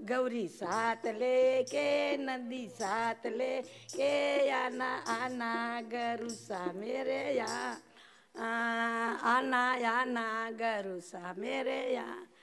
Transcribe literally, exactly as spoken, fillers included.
गौरी साथ ले के नंदी साथ ले के आना आना गरुसा मेरे यहाँ आना आना गरुसा मेरे यहाँ